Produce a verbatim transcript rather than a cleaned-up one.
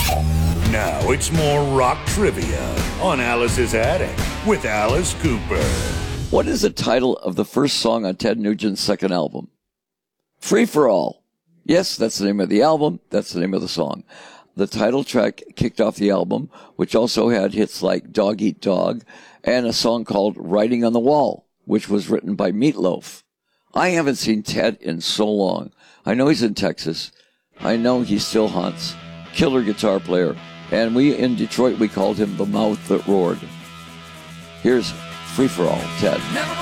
Now it's more rock trivia on Alice's Attic with Alice Cooper. What is the title of the first song on Ted Nugent's second album? Free for All. Yes, that's the name of the album. That's the name of the song. The title track kicked off the album, which also had hits like Dog Eat Dog and a song called Writing on the Wall, which was written by Meatloaf. I haven't seen Ted in so long. I know he's in Texas. I know he still hunts. Killer guitar player. And we in Detroit, we called him the mouth that roared. Here's Free for All, Ted.